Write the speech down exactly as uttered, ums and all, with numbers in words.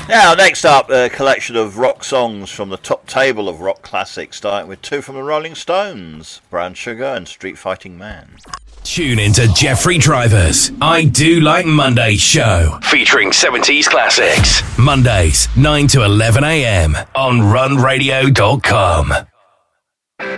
Now, next up, a collection of rock songs from the top table of rock classics, starting with two from the Rolling Stones, Brown Sugar and Street Fighting Man. Tune into Jeffrey Driver's I Do Like Mondays show, featuring seventies classics. Mondays, nine to eleven a.m. on run radio dot com.